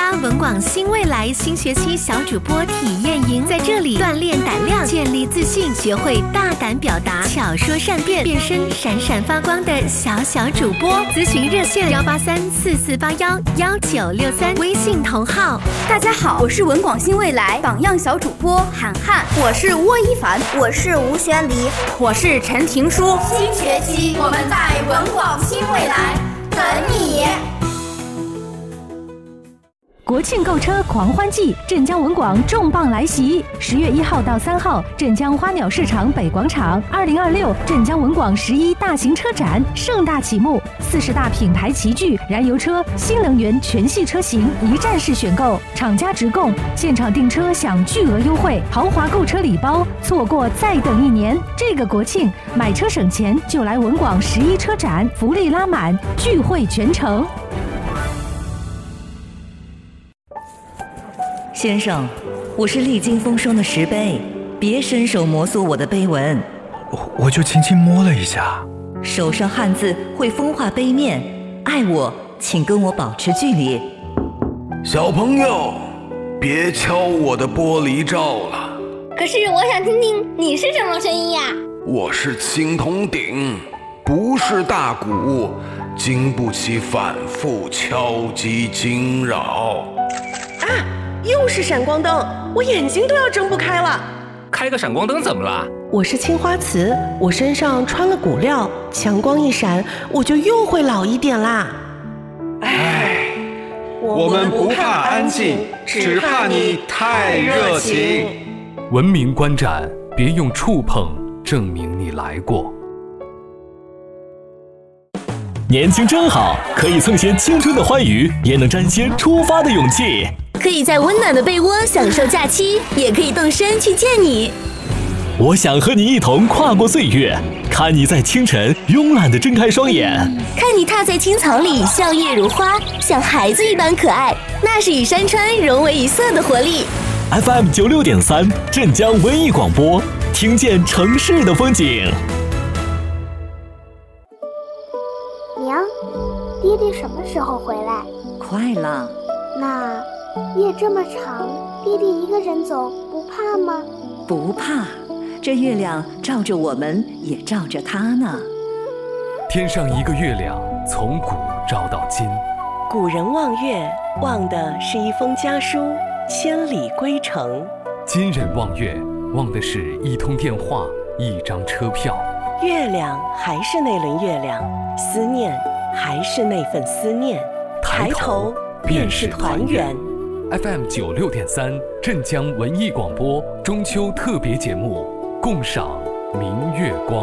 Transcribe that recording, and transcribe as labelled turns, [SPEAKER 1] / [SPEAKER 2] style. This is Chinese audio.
[SPEAKER 1] 加文广新未来新学期小主播体验营，在这里锻炼胆量，建立自信，学会大胆表达，巧说善辩，变身闪闪发光的小主播。咨询热线18344811963，微信同号。
[SPEAKER 2] 大家好，我是文广新未来榜样小主播涵涵，
[SPEAKER 3] 我是沃一凡，
[SPEAKER 4] 我是吴宣黎，
[SPEAKER 5] 我是陈婷书。
[SPEAKER 6] 新学期我们在文广新未来等你。
[SPEAKER 7] 国庆购车狂欢季，镇江文广重磅来袭！10月1号到3号，镇江花鸟市场北广场，2026镇江文广11大型车展盛大启幕，40大品牌齐聚，燃油车、新能源全系车型一站式选购，厂家直供，现场订车享巨额优惠，豪华购车礼包，错过再等1年。这个国庆买车省钱，就来文广11车展，福利拉满，聚会全城。
[SPEAKER 8] 先生，我是历经风霜的石碑，别伸手摩挲我的碑文。
[SPEAKER 9] 我就轻轻摸了一下。
[SPEAKER 8] 手上汗渍会风化碑面，爱我请跟我保持距离。
[SPEAKER 10] 小朋友，别敲我的玻璃罩了。
[SPEAKER 11] 可是我想听听你是什么声音呀？
[SPEAKER 10] 我是青铜鼎，不是大鼓，经不起反复敲击惊扰。
[SPEAKER 12] 又是闪光灯，我眼睛都要睁不开了。
[SPEAKER 13] 开个闪光灯怎么了？
[SPEAKER 12] 我是青花瓷，我身上穿了骨料，强光一闪，我就又会老一点啦。
[SPEAKER 14] 我们不怕安静，只怕你太热情。
[SPEAKER 15] 文明观展，别用触碰证明你来过。
[SPEAKER 16] 年轻真好，可以蹭些青春的欢愉，也能沾些出发的勇气。
[SPEAKER 17] 可以在温暖的被窝享受假期，也可以动身去见你。
[SPEAKER 16] 我想和你一同跨过岁月，看你在清晨慵懒地睁开双眼，
[SPEAKER 17] 看你踏在青草里笑靥如花，像孩子一般可爱，那是与山川融为一色的活力。
[SPEAKER 16] FM 96.3镇江文艺广播，听见城市的风景。
[SPEAKER 18] 娘，爹爹什么时候回来？
[SPEAKER 8] 快了。
[SPEAKER 18] 那夜这么长，爹爹一个人走不怕吗？
[SPEAKER 8] 不怕，这月亮照着我们，也照着他呢。
[SPEAKER 15] 天上一个月亮，从古照到今。
[SPEAKER 12] 古人望月，望的是一封家书，千里归程。
[SPEAKER 15] 今人望月，望的是一通电话，一张车票。
[SPEAKER 12] 月亮还是那轮月亮，思念还是那份思念。抬头便是团圆。
[SPEAKER 15] FM 96.3镇江文艺广播中秋特别节目，共赏明月光。